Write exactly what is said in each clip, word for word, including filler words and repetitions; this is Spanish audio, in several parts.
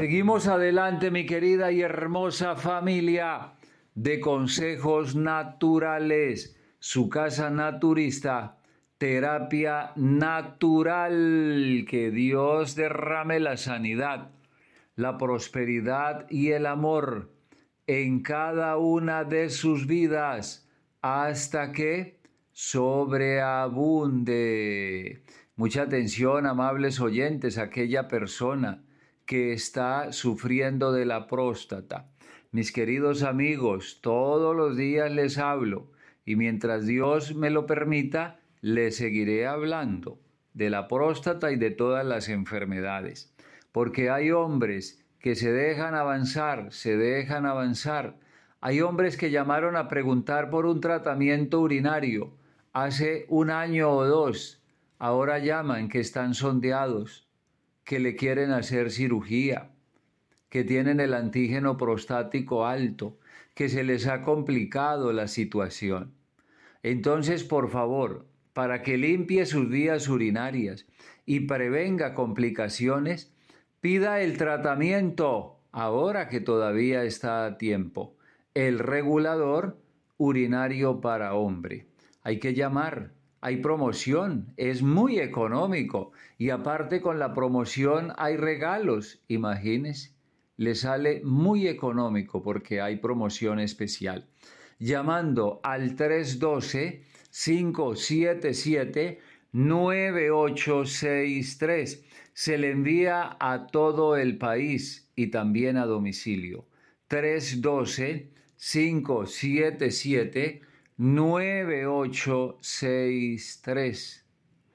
Seguimos adelante, mi querida y hermosa familia de Consejos Naturales, su casa naturista, terapia natural. Que Dios derrame la sanidad, la prosperidad y el amor en cada una de sus vidas hasta que sobreabunde. Mucha atención, amables oyentes, aquella persona que está sufriendo de la próstata. Mis queridos amigos, todos los días les hablo y mientras Dios me lo permita, les seguiré hablando de la próstata y de todas las enfermedades. Porque hay hombres que se dejan avanzar, se dejan avanzar. Hay hombres que llamaron a preguntar por un tratamiento urinario hace un año o dos. Ahora llaman que están sondeados, que le quieren hacer cirugía, que tienen el antígeno prostático alto, que se les ha complicado la situación. Entonces, por favor, para que limpie sus vías urinarias y prevenga complicaciones, pida el tratamiento, ahora que todavía está a tiempo, el regulador urinario para hombre. Hay que llamar. Hay promoción, es muy económico y aparte con la promoción hay regalos, imagínense, le sale muy económico porque hay promoción especial. Llamando al tres uno dos, cinco siete siete, nueve ocho seis tres, se le envía a todo el país y también a domicilio. tres uno dos, cinco siete siete, nueve ocho seis tres.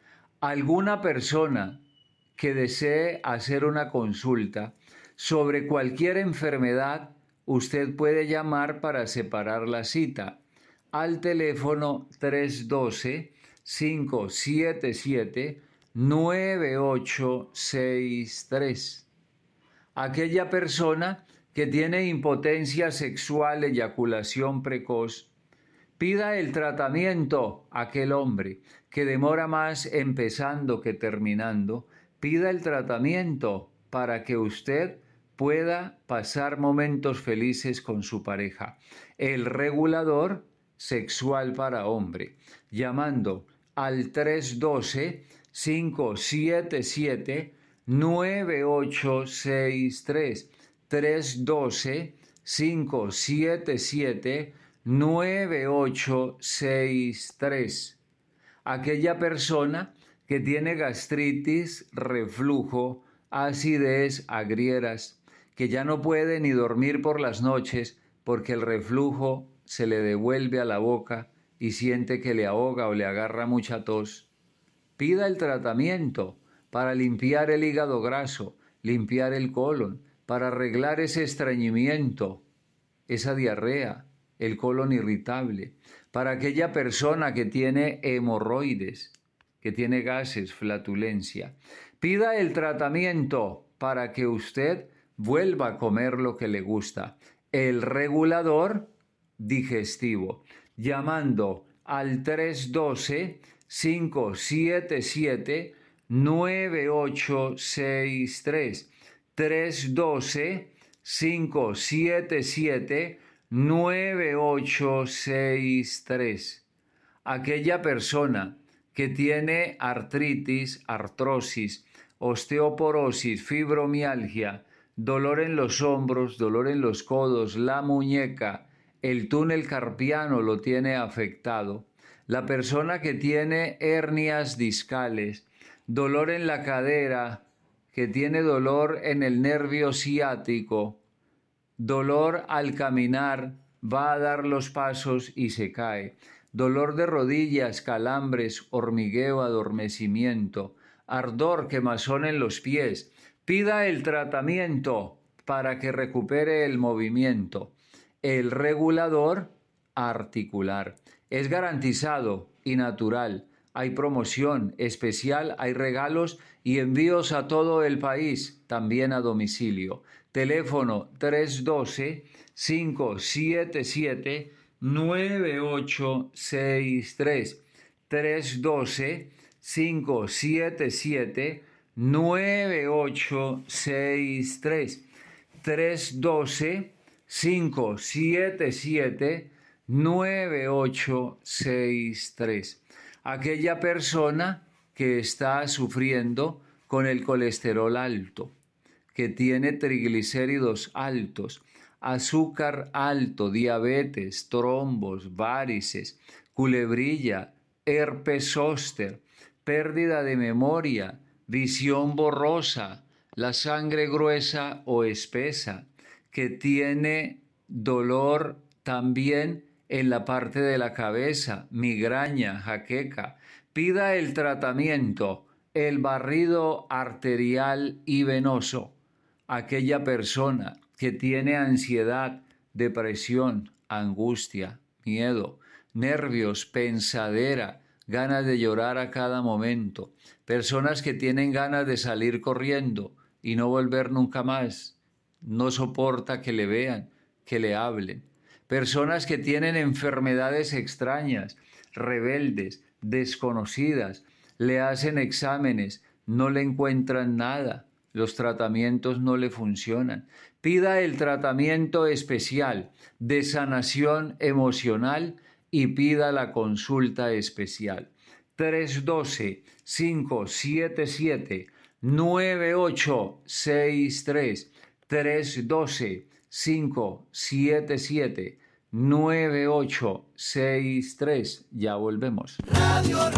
Alguna persona que desee hacer una consulta sobre cualquier enfermedad, usted puede llamar para separar la cita al teléfono tres uno dos, cinco siete siete, nueve ocho seis tres. Aquella persona que tiene impotencia sexual, eyaculación precoz, pida el tratamiento a aquel hombre que demora más empezando que terminando. Pida el tratamiento para que usted pueda pasar momentos felices con su pareja. El regulador sexual para hombre. Llamando al tres uno dos, cinco siete siete, nueve ocho seis tres. tres uno dos, cinco siete siete, nueve ocho seis tres. Aquella persona que tiene gastritis, reflujo, acidez, agrieras, que ya no puede ni dormir por las noches porque el reflujo se le devuelve a la boca y siente que le ahoga o le agarra mucha tos. Pida el tratamiento para limpiar el hígado graso, limpiar el colon, para arreglar ese estreñimiento, esa diarrea, el colon irritable, para aquella persona que tiene hemorroides, que tiene gases, flatulencia. Pida el tratamiento para que usted vuelva a comer lo que le gusta, el regulador digestivo, llamando al tres uno dos, cinco siete siete, nueve ocho seis tres, tres uno dos, cinco siete siete, nueve ocho seis tres. Aquella persona que tiene artritis, artrosis, osteoporosis, fibromialgia, dolor en los hombros, dolor en los codos, la muñeca, el túnel carpiano lo tiene afectado. La persona que tiene hernias discales, dolor en la cadera, que tiene dolor en el nervio ciático, dolor al caminar, va a dar los pasos y se cae, dolor de rodillas, calambres, hormigueo, adormecimiento, ardor, quemazón en los pies. Pida el tratamiento para que recupere el movimiento. El regulador articular es garantizado y natural. Hay promoción especial, hay regalos y envíos a todo el país, también a domicilio. Teléfono tres uno dos, cinco siete siete, nueve ocho seis tres. tres uno dos, cinco siete siete, nueve ocho seis tres. tres uno dos, cinco siete siete, nueve ocho seis tres. Aquella persona que está sufriendo con el colesterol alto, que tiene triglicéridos altos, azúcar alto, diabetes, trombos, varices, culebrilla, herpes zóster, pérdida de memoria, visión borrosa, la sangre gruesa o espesa, que tiene dolor también en la parte de la cabeza, migraña, jaqueca. Pida el tratamiento, el barrido arterial y venoso. Aquella persona que tiene ansiedad, depresión, angustia, miedo, nervios, pensadera, ganas de llorar a cada momento. Personas que tienen ganas de salir corriendo y no volver nunca más. No soporta que le vean, que le hablen. Personas que tienen enfermedades extrañas, rebeldes, desconocidas, le hacen exámenes, no le encuentran nada, los tratamientos no le funcionan. Pida el tratamiento especial de sanación emocional y pida la consulta especial. tres uno dos, cinco siete siete, nueve ocho seis tres. tres uno dos, cinco siete siete, nueve ocho seis tres. Ya volvemos. Radio